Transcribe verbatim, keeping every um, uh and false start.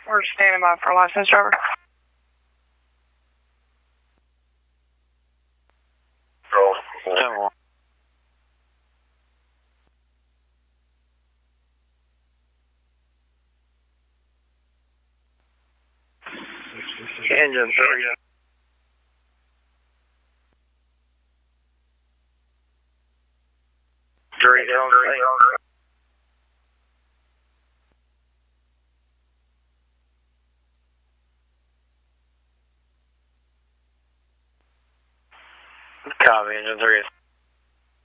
We're standing by for a licensed driver. Roll. Engine three. Three down, three down. Copy, engine three.